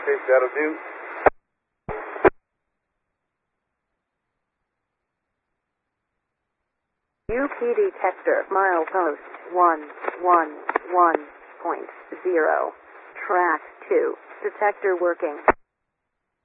Okay, that'll do. UP detector, milepost 111.0. Track 2. Detector working.